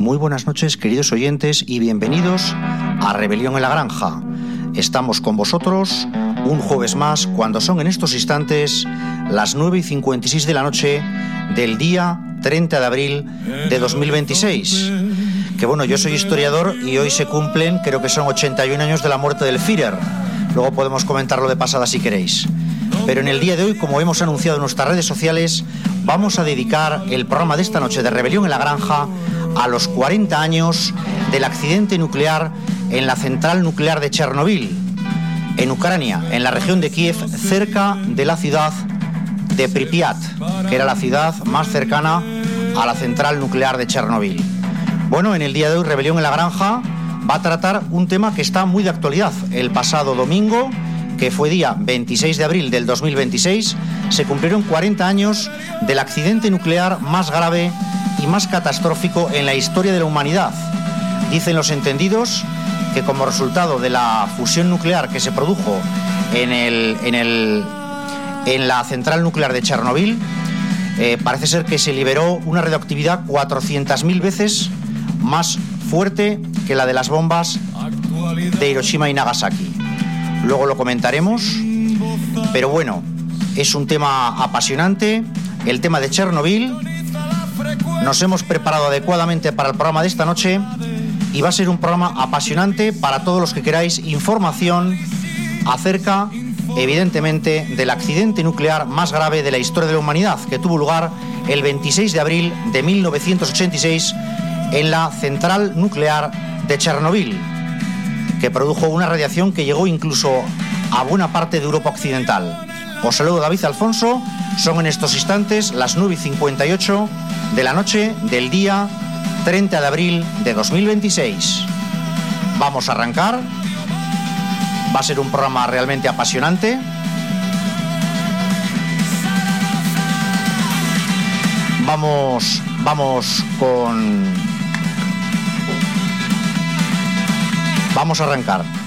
Muy buenas noches, queridos oyentes, y bienvenidos a Rebelión en la Granja. Estamos con vosotros un jueves más, cuando son en estos instantes las 9:56 de la noche del día 30 de abril de 2026. Que bueno, yo soy historiador y hoy se cumplen, creo que son 81 años de la muerte del Führer. Luego podemos comentarlo de pasada si queréis. Pero en el día de hoy, como hemos anunciado en nuestras redes sociales, vamos a dedicar el programa de esta noche de Rebelión en la Granja a los 40 años del accidente nuclear en la central nuclear de Chernobyl, en Ucrania, en la región de Kiev, cerca de la ciudad de Pripyat, que era la ciudad más cercana a la central nuclear de Chernobyl. Bueno, en el día de hoy, Rebelión en la Granja va a tratar un tema que está muy de actualidad. El pasado domingo, que fue día 26 de abril del 2026, se cumplieron 40 años del accidente nuclear más grave y más catastrófico en la historia de la humanidad. Dicen los entendidos que como resultado de la fusión nuclear que se produjo en la central nuclear de Chernobyl, parece ser que se liberó una radioactividad 400.000 veces más fuerte que la de las bombas de Hiroshima y Nagasaki. Luego lo comentaremos, pero bueno, es un tema apasionante, el tema de Chernobyl. Nos hemos preparado adecuadamente para el programa de esta noche y va a ser un programa apasionante para todos los que queráis información acerca, evidentemente, del accidente nuclear más grave de la historia de la humanidad, que tuvo lugar el 26 de abril de 1986 en la central nuclear de Chernobyl, que produjo una radiación que llegó incluso a buena parte de Europa occidental. Os saludo, David Alfonso. Son en estos instantes las 9:58 de la noche del día 30 de abril de 2026. Vamos a arrancar. Va a ser un programa realmente apasionante. Vamos a arrancar.